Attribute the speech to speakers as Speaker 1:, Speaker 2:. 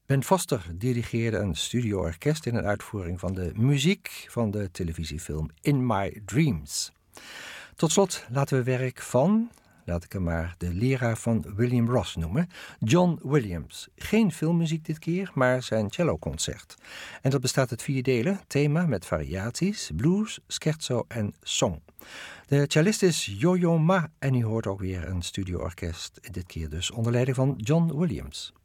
Speaker 1: Ben Foster dirigeerde een studioorkest in een uitvoering van de muziek van de televisiefilm In My Dreams. Tot slot laten we werk van, laat ik hem maar de leraar van William Ross noemen, John Williams. Geen filmmuziek dit keer, maar zijn celloconcert. En dat bestaat uit 4 delen, thema met variaties, blues, scherzo en song. De cellist is Yo-Yo Ma en u hoort ook weer een studioorkest, dit keer dus onder leiding van John Williams.